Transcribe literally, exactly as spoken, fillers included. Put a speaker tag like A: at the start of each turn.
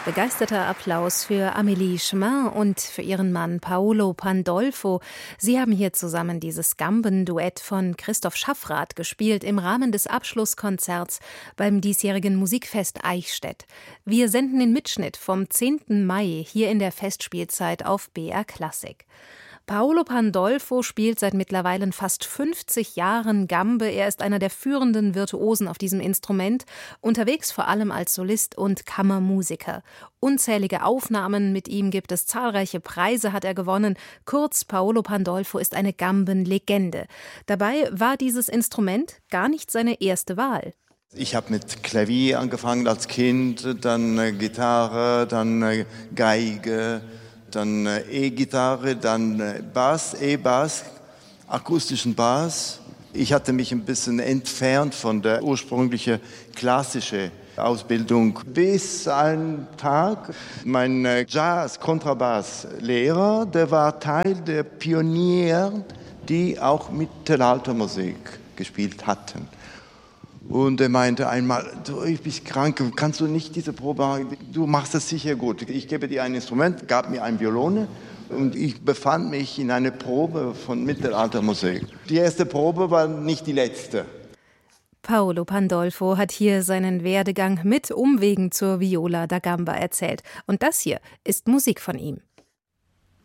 A: Begeisterter Applaus für Amélie Chemin und für ihren Mann Paolo Pandolfo. Sie haben hier zusammen dieses Gambenduett von Christoph Schaffrath gespielt im Rahmen des Abschlusskonzerts beim diesjährigen Musikfest Eichstätt. Wir senden den Mitschnitt vom zehnten Mai hier in der Festspielzeit auf B R Klassik. Paolo Pandolfo spielt seit mittlerweile fast fünfzig Jahren Gambe. Er ist einer der führenden Virtuosen auf diesem Instrument, unterwegs vor allem als Solist und Kammermusiker. Unzählige Aufnahmen mit ihm gibt es, zahlreiche Preise hat er gewonnen. Kurz, Paolo Pandolfo ist eine Gambenlegende. Dabei war dieses Instrument gar nicht seine erste Wahl.
B: Ich habe mit Klavier angefangen als Kind, dann äh, Gitarre, dann äh, Geige, dann äh, E-Gitarre, dann äh, Bass, E-Bass, akustischen Bass. Ich hatte mich ein bisschen entfernt von der ursprünglichen klassischen Ausbildung. Bis ein Tag, mein äh, Jazz-Kontrabass-Lehrer, der war Teil der Pioniere, die auch Mittelaltermusik gespielt hatten. Und er meinte einmal, du, ich bin krank, kannst du nicht diese Probe machen? Du machst das sicher gut. Ich gebe dir ein Instrument, gab mir ein Violone und ich befand mich in einer Probe von Mittelaltermusik. Die erste Probe war nicht die letzte.
A: Paolo Pandolfo hat hier seinen Werdegang mit Umwegen zur Viola da Gamba erzählt. Und das hier ist Musik von ihm.